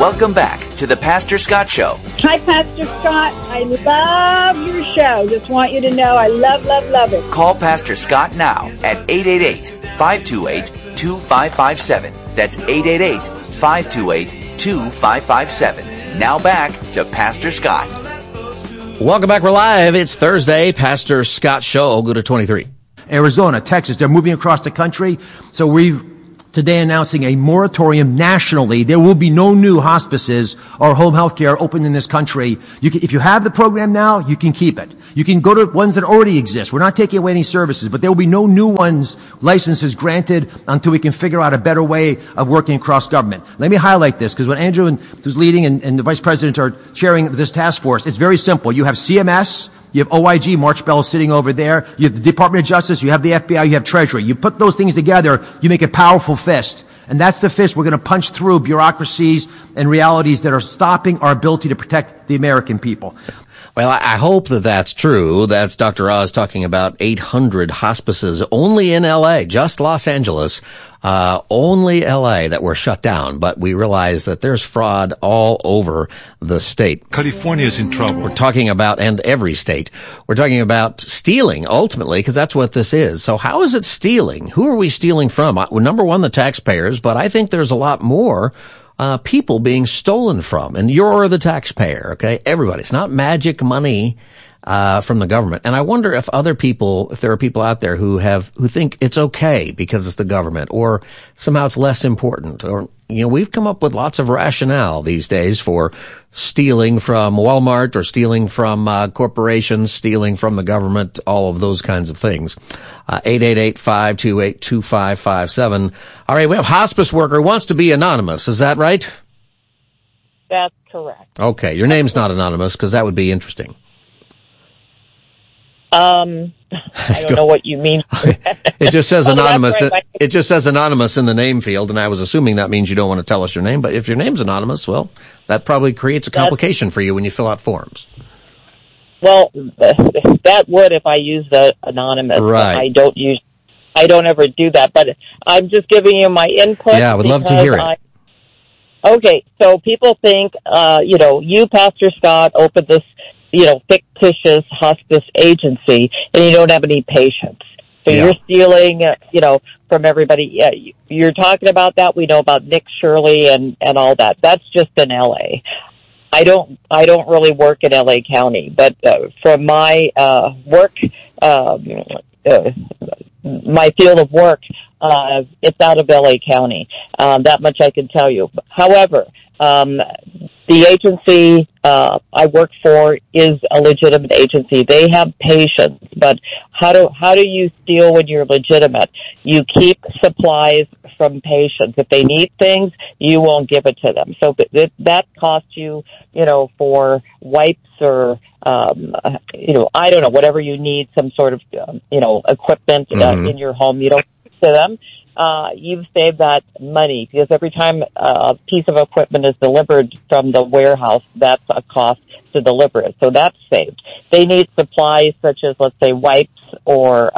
Welcome back to the Pastor Scott Show. Hi, Pastor Scott. I love your show. Just want you to know I love it. Call Pastor Scott now at 888-528-2557. That's 888-528-2557. Now back to Pastor Scott. Welcome back. We're live. It's Thursday. Pastor Scott Show. Go to 23. Arizona, Texas, they're moving across the country. So we've today announcing a moratorium nationally. There will be no new hospices or home health care open in this country. If you have the program now, you can keep it. You can go to ones that already exist. We're not taking away any services, but there will be no new licenses granted until we can figure out a better way of working across government. Let me highlight this, because when Andrew, who's leading, and the Vice President are chairing this task force, it's very simple. You have CMS, you have OIG, March Bell sitting over there. You have the Department of Justice, you have the FBI, you have Treasury. You put those things together, you make a powerful fist. And that's the fist we're going to punch through bureaucracies and realities that are stopping our ability to protect the American people. Well, I hope that that's true. That's Dr. Oz talking about 800 hospices only in L.A., just Los Angeles, only L.A. that were shut down. But we realize that there's fraud all over the state. California's in trouble. We're talking about, and every state, we're talking about stealing ultimately, because that's what this is. So how is it stealing? Who are we stealing from? Number one, the taxpayers, but I think there's a lot more people being stolen from, and you're the taxpayer, okay? Everybody. It's not magic money from the government. And I wonder if there are people out there who think it's okay because it's the government, or somehow it's less important, or we've come up with lots of rationale these days for stealing from Walmart or stealing from corporations, stealing from the government, all of those kinds of things. 888-528-2557. All right, we have hospice worker who wants to be anonymous. Is that right? That's correct. Okay, your name's not anonymous, because that would be interesting. I don't know what you mean. It just says anonymous. Right. It just says anonymous in the name field, and I was assuming that means you don't want to tell us your name. But if your name's anonymous, well, that probably creates a complication for you when you fill out forms. Well, that would if I use the anonymous. Right. I don't ever do that, but I'm just giving you my input. Yeah, I would love to hear it. Okay, so people think, you, Pastor Scott, opened this, fictitious hospice agency, and you don't have any patients. So you're stealing, from everybody. Yeah, you're talking about that. We know about Nick Shirley and all that. That's just in L.A. I don't really work in L.A. County, but from my work, my field of work, it's out of L.A. County. That much I can tell you. However, the agency I work for is a legitimate agency. They have patients, but how do you steal when you're legitimate? You keep supplies from patients. If they need things, you won't give it to them. So that costs you, for wipes or I don't know, whatever you need, some sort of equipment in your home. You don't give it to them. You've saved that money, because every time a piece of equipment is delivered from the warehouse, that's a cost to deliver it. So that's saved. They need supplies such as, let's say, wipes or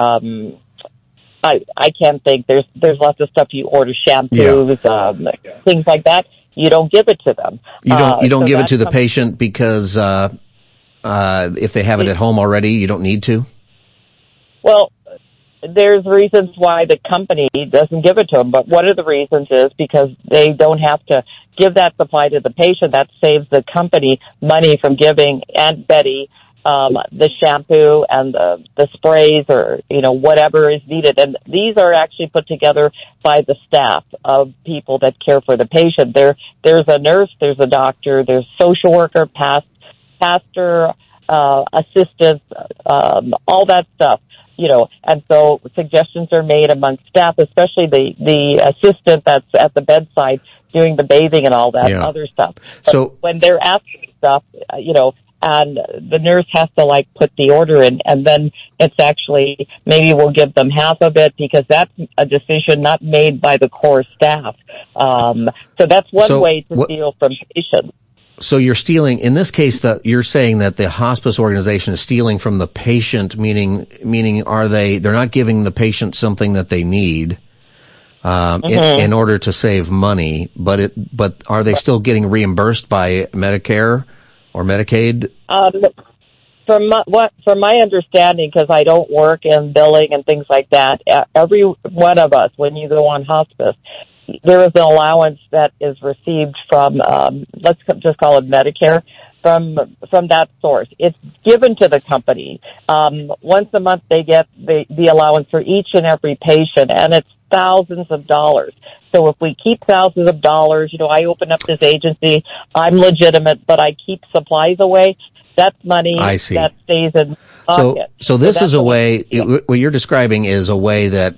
I can't think. There's lots of stuff you order, shampoos, things like that. You don't give it to them. You don't give it to the patient because if they have it at home already, you don't need to? Well, there's reasons why the company doesn't give it to them, but one of the reasons is because they don't have to give that supply to the patient. That saves the company money from giving Aunt Betty the shampoo and the sprays or, whatever is needed. And these are actually put together by the staff of people that care for the patient. There's a nurse, there's a doctor, there's social worker, pastor, assistants, all that stuff. And so suggestions are made among staff, especially the assistant that's at the bedside doing the bathing and all that other stuff. But so when they're asking stuff, and the nurse has to put the order in, and then it's actually, maybe we'll give them half of it because that's a decision not made by the core staff. So that's one way to steal from patients. So you're stealing, in this case, you're saying that the hospice organization is stealing from the patient, meaning they're not giving the patient something that they need. in order to save money. But are they still getting reimbursed by Medicare or Medicaid? From my understanding, because I don't work in billing and things like that, every one of us, when you go on hospice, there is an allowance that is received from, let's just call it Medicare, from that source. It's given to the company. Once a month they get the allowance for each and every patient, and it's thousands of dollars. So if we keep thousands of dollars, I open up this agency, I'm legitimate, but I keep supplies away, that's money that stays in pocket. So this is a way, what you're describing is a way that